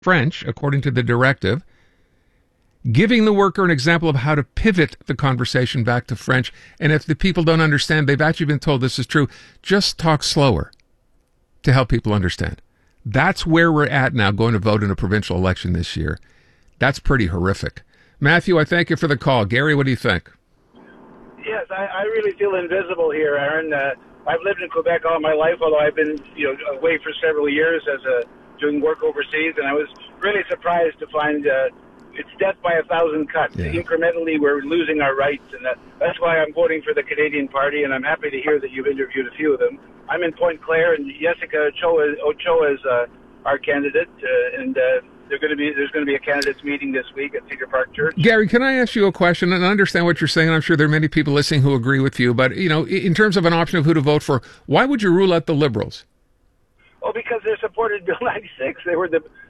French, according to the directive, giving the worker an example of how to pivot the conversation back to French. And if the people don't understand, they've actually been told this is true, just talk slower to help people understand. That's where we're at now, going to vote in a provincial election this year. That's pretty horrific. Matthew, I thank you for the call. Gary, what do you think? Yes, I really feel invisible here, Aaron. I've lived in Quebec all my life, although I've been away for several years doing work overseas, and I was really surprised to find it's death by 1,000 cuts. Yeah. Incrementally, we're losing our rights, and that's why I'm voting for the Canadian Party, and I'm happy to hear that you've interviewed a few of them. I'm in Pointe Claire, and Jessica Ochoa is our candidate, and there's going to be a candidates meeting this week at Cedar Park Church. Gary, can I ask you a question? And I understand what you're saying, and I'm sure there are many people listening who agree with you, but, in terms of an option of who to vote for, why would you rule out the Liberals? Oh, because they supported Bill 96. They were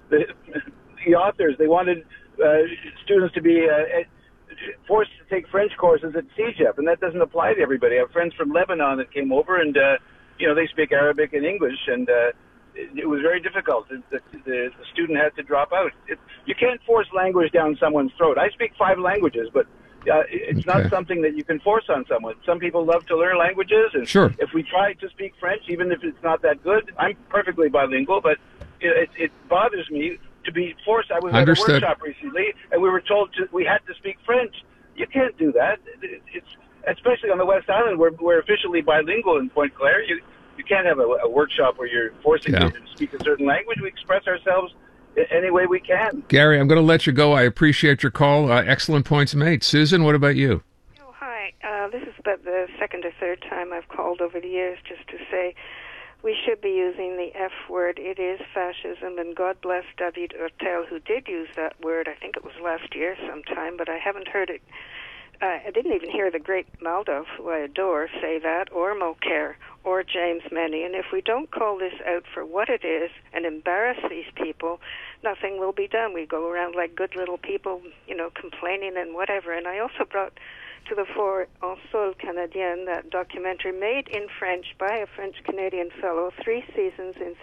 the authors. They wanted students to be forced to take French courses at CEGEP, and that doesn't apply to everybody. I have friends from Lebanon that came over, and they speak Arabic and English, and it was very difficult. The student had to drop out. You can't force language down someone's throat. I speak 5 languages, but it's not something that you can force on someone. Some people love to learn languages, and sure. If we try to speak French, even if it's not that good, I'm perfectly bilingual, but it bothers me to be forced. I was at a workshop recently, and we were told we had to speak French. You can't do that. It's especially on the West Island, we're officially bilingual in Pointe Claire. You can't have a workshop where you're forcing you to speak a certain language. We express ourselves any way we can. Gary, I'm going to let you go. I appreciate your call. Excellent points made. Susan, what about you? Oh, hi. This is about the second or third time I've called over the years just to say we should be using the F word. It is fascism, and God bless David Hurtel, who did use that word. I think it was last year sometime, but I haven't heard it. I didn't even hear the great Maldov, who I adore, say that, or Mulcair, or James Meny. And if we don't call this out for what it is and embarrass these people, nothing will be done. We go around like good little people, complaining and whatever. And I also brought to the fore En Sol Canadien, that documentary made in French by a French-Canadian fellow, 3 seasons in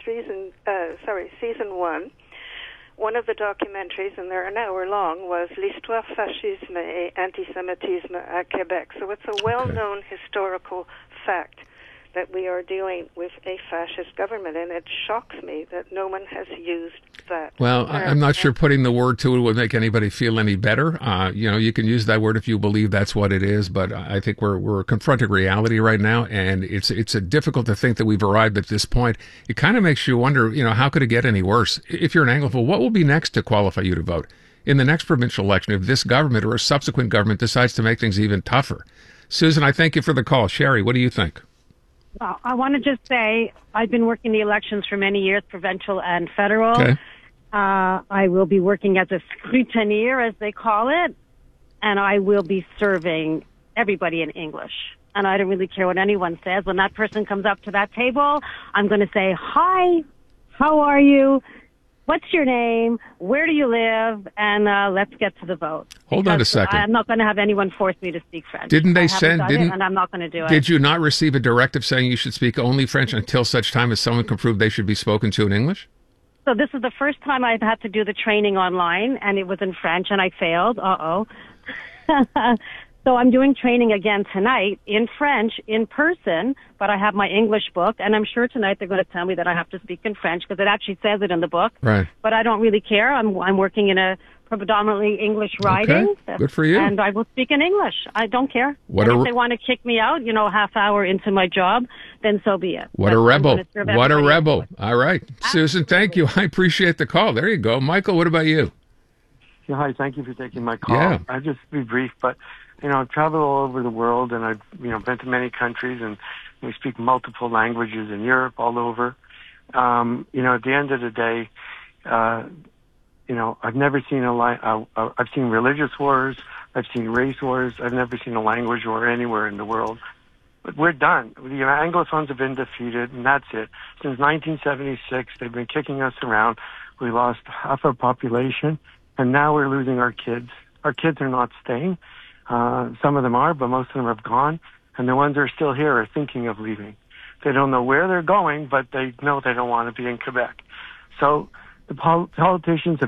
season 1. One of the documentaries, and they're an hour long, was L'histoire fascisme et antisémitisme à Québec. So it's a well-known historical fact that we are dealing with a fascist government, and it shocks me that no one has used that. Well, I'm not sure putting the word to it would make anybody feel any better. You can use that word if you believe that's what it is, but I think we're confronting reality right now, and it's difficult to think that we've arrived at this point. It kind of makes you wonder, how could it get any worse? If you're an Anglophile, what will be next to qualify you to vote in the next provincial election if this government or a subsequent government decides to make things even tougher? Susan, I thank you for the call. Sherry, what do you think? Well, I want to just say I've been working the elections for many years, provincial and federal. Okay. I will be working as a scrutineer, as they call it, and I will be serving everybody in English. And I don't really care what anyone says. When that person comes up to that table, I'm going to say, hi, how are you? What's your name? Where do you live? And let's get to the vote. Hold on a second. I'm not going to have anyone force me to speak French. Didn't they send? And I'm not going to do it. Did you not receive a directive saying you should speak only French until such time as someone can prove they should be spoken to in English? So this is the first time I've had to do the training online, and it was in French, and I failed. So I'm doing training again tonight in French, in person, but I have my English book, and I'm sure tonight they're going to tell me that I have to speak in French because it actually says it in the book. Right. But I don't really care. I'm working in a predominantly English writing. Okay. Good for you. And I will speak in English. I don't care. If they want to kick me out, half hour into my job, then so be it. What a rebel. What a rebel. All right. Susan, thank you. I appreciate the call. There you go. Michael, what about you? Yeah, hi. Thank you for taking my call. Yeah. I'll just be brief, but I've traveled all over the world, and I've, been to many countries, and we speak multiple languages in Europe, all over. At the end of the day, I've never seen I've seen religious wars, I've seen race wars, I've never seen a language war anywhere in the world. But we're done. The Anglophones have been defeated, and that's it. Since 1976, they've been kicking us around. We lost half our population, and now we're losing our kids. Our kids are not staying. Some of them are, but most of them have gone. And the ones that are still here are thinking of leaving. They don't know where they're going, but they know they don't want to be in Quebec. So The politicians